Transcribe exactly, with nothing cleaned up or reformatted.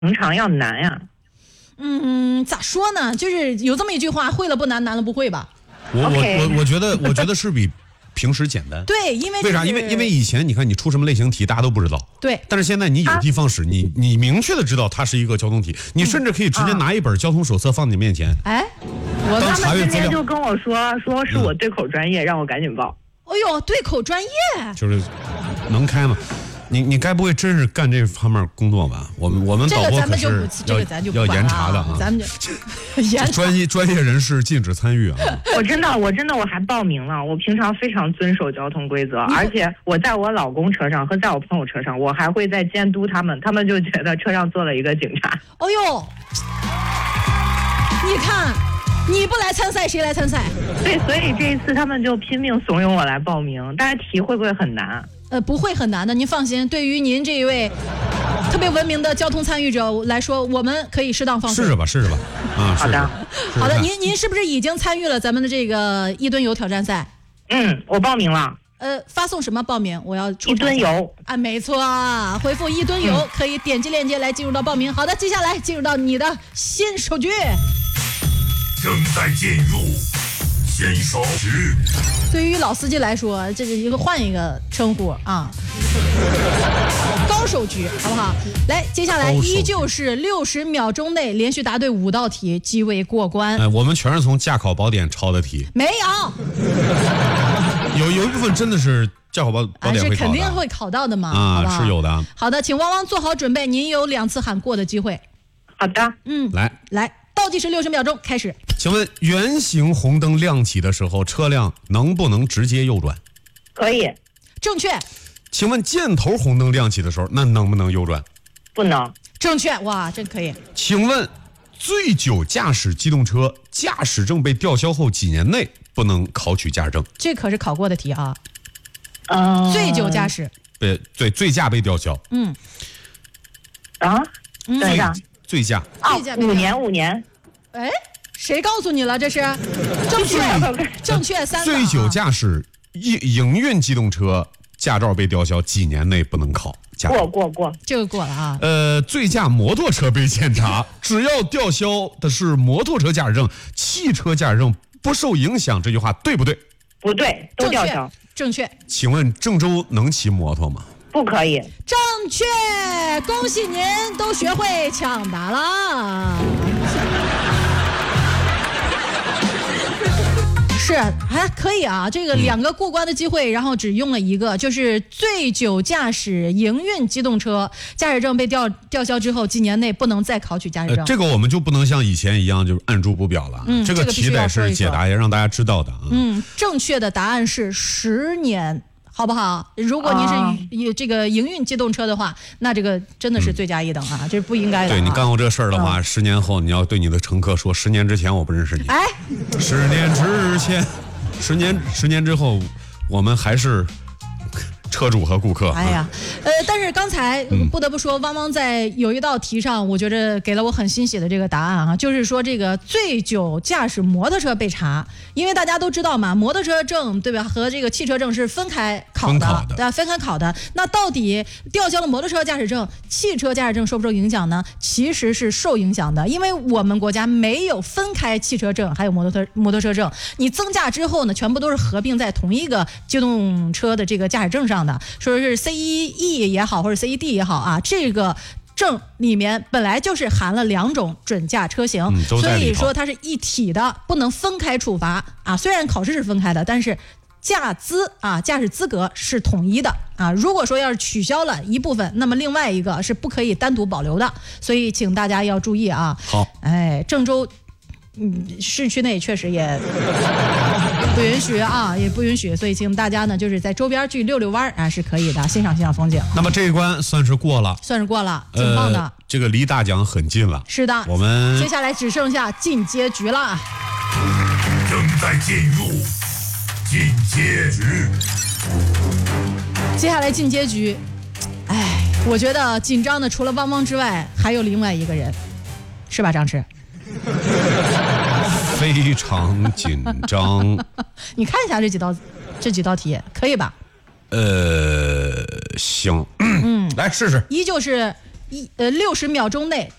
平常要难呀、啊。 嗯，咋说呢？就是有这么一句话，会了不难，难了不会吧？ 我我我我觉得，我觉得是比平时简单。 对，因为、就是、 为啥？因为因为以前你看你出什么类型题，大家都不知道。 对。 但是现在你有的放矢，你你明确的知道它是一个交通题，你甚至可以直接拿一本交通手册放你面前。 哎，我当查阅资料。 今天就跟我说，说是我对口专业，嗯、让我赶紧报。 哎呦，对口专业就是能开吗？你你该不会真是干这方面工作吧？我们我们导播可是要、 这个咱就要严查的啊， 咱们就严专业专业人士禁止参与啊！ 我真的我真的我还报名了，我平常非常遵守交通规则，而且我在我老公车上和在我朋友车上，我还会在监督他们，他们就觉得车上坐了一个警察。 哦呦，你看。你不来参赛，谁来参赛？ 对，所以这一次他们就拼命怂恿我来报名。但是题会不会很难？ 呃，不会很难的，您放心。对于您这一位特别文明的交通参与者来说，我们可以适当放松。 试试吧，试试吧。啊， 好的， 好的。您您是不是已经参与了咱们的这个一吨油挑战赛？ 嗯，我报名了。 呃，发送什么报名？我要一吨油啊，没错，回复一吨油、嗯、可以点击链接来进入到报名。好的，接下来进入到你的新手局。 正在进入新手局。 对于老司机来说，这是一个换一个称呼啊，高手局，好不好？来，接下来依旧是六十秒钟内连续答对五道题即为过关。 哎，我们全是从驾考宝典抄的题， 没有， 有有一部分真的是驾考宝宝典会考的， 是肯定会考到的嘛， 啊， 好不好？ 是有的。 好的，请汪汪做好准备，您有两次喊过的机会。 好的， 嗯， 来来。倒计时六十秒钟，开始。 请问圆形红灯亮起的时候，车辆能不能直接右转？ 可以。 正确。 请问箭头红灯亮起的时候，那能不能右转？ 不能。 正确，哇，真可以。 请问醉酒驾驶机动车驾驶证被吊销后几年内不能考取驾驶证？ 这可是考过的题啊。 嗯。 醉酒驾驶。 对对，醉驾被吊销。 嗯。 啊？等一下。 醉驾啊，五年五年， 哎，谁告诉你了？这是正确，正确三个。 醉酒驾驶营营运机动车驾照被吊销，几年内不能考驾照。 过过过， 这个过了啊。 呃，醉驾摩托车被检查，只要吊销的是摩托车驾驶证，汽车驾驶证不受影响，这句话对不对？ 不对，都吊销。 正确。 请问郑州能骑摩托吗？ 不可以。 正确，恭喜您都学会抢答了。是还可以啊，这个两个过关的机会，然后只用了一个，就是醉酒驾驶营运机动车驾驶证被吊吊销之后，几年内不能再考取驾驶证。 呃、这个我们就不能像以前一样就是按住不表了。 嗯， 这个题得是解答，也让大家知道的啊。 嗯，正确的答案是十年。好不好？如果您是、啊、这个营运机动车的话，那这个真的是罪加一等啊，嗯、这是不应该的、啊。 对，你干过这事儿的话、嗯，十年后你要对你的乘客说，十年之前我不认识你。 哎， 十年之前，十年十年之后，我们还是车主和顾客。 哎呀，呃，但是刚才不得不说，汪汪在有一道题上，我觉得给了我很欣喜的这个答案啊，就是说这个醉酒驾驶摩托车被查，因为大家都知道嘛，摩托车证对吧和这个汽车证是分开考的， 考的对吧？分开考的。那到底吊销了摩托车驾驶证，汽车驾驶证受不受影响呢？其实是受影响的，因为我们国家没有分开汽车证还有摩托车摩托车证，你增驾之后呢，全部都是合并在同一个机动车的这个驾驶证上的。说是 C 一 E 也好，或者 C 一 D 也好啊，这个证里面本来就是含了两种准驾车型、嗯、所以说它是一体的，不能分开处罚啊。虽然考试是分开的，但是驾资啊，驾驶资格是统一的啊。如果说要是取消了一部分，那么另外一个是不可以单独保留的，所以请大家要注意啊。 好， 哎，郑州。嗯，市区内确实也不允许啊，也不允许，所以请大家呢，就是在周边去溜溜弯啊，是可以的，欣赏欣赏风景。 那么这一关算是过了， 算是过了，挺棒的。 呃、这个离大奖很近了。 是的， 我们接下来只剩下进阶局了。 正在进入进阶局。 接下来进阶局，哎，我觉得紧张的除了汪汪之外，还有另外一个人，是吧，张弛？ 非常紧张。 你看一下这几道这几道题，可以吧？ 呃，行，嗯，来试试。 依旧是一呃六十秒钟内